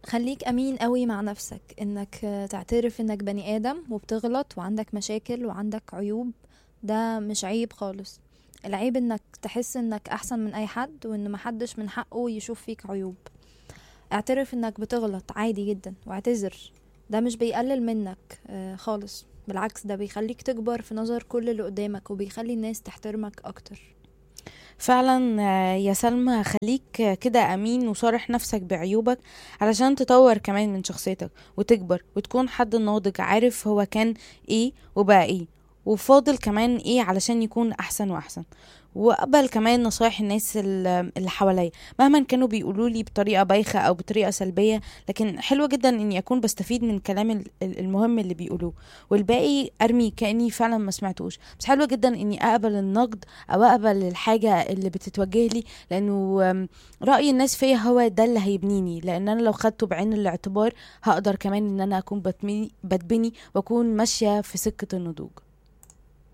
خليك أمين قوي مع نفسك، إنك تعترف إنك بني آدم وبتغلط وعندك مشاكل وعندك عيوب. ده مش عيب خالص. العيب إنك تحس إنك أحسن من أي حد وإن محدش من حقه يشوف فيك عيوب. اعترف إنك بتغلط عادي جدا واعتذر. ده مش بيقلل منك خالص، بالعكس ده بيخليك تكبر في نظر كل اللي قدامك وبيخلي الناس تحترمك أكتر. فعلا يا سلمى، خليك كده أمين وصارح نفسك بعيوبك علشان تطور كمان من شخصيتك وتكبر وتكون حد ناضج عارف هو كان ايه وبقى ايه وفاضل كمان ايه علشان يكون أحسن وأحسن. وأقبل كمان نصايح الناس اللي حواليا مهما كانوا بيقولوا لي بطريقة بايخة أو بطريقة سلبية، لكن حلوة جدا إني أكون بستفيد من الكلام المهم اللي بيقولوه، والباقي أرمي كأني فعلا ما سمعتوش. بس حلوة جدا إني أقبل النقد أو أقبل الحاجة اللي بتتوجه لي، لأنه رأي الناس فيا هو ده اللي هيبنيني، لأن أنا لو خدته بعين الاعتبار هقدر كمان إن أنا أكون بتبني وأكون ماشية في سكة النضوج.